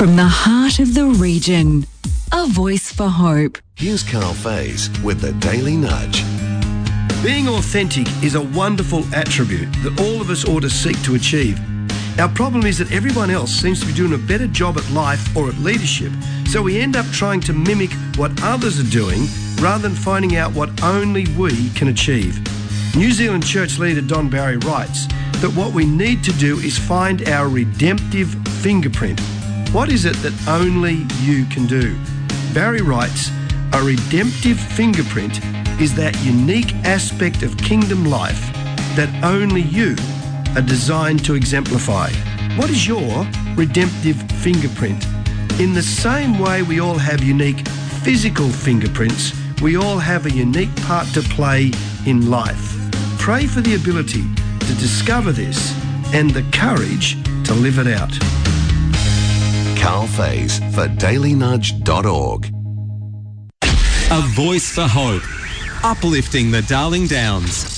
From the heart of the region, a voice for hope. Here's Carl Faze with the Daily Nudge. Being authentic is a wonderful attribute that all of us ought to seek to achieve. Our problem is that everyone else seems to be doing a better job at life or at leadership, so we end up trying to mimic what others are doing rather than finding out what only we can achieve. New Zealand church leader Don Barry writes that what we need to do is find our redemptive fingerprint. What is it that only you can do? Barry writes, a redemptive fingerprint is that unique aspect of kingdom life that only you are designed to exemplify. What is your redemptive fingerprint? In the same way we all have unique physical fingerprints, we all have a unique part to play in life. Pray for the ability to discover this and the courage to live it out. Carl Faze for dailynudge.org. A voice for hope, uplifting the Darling Downs.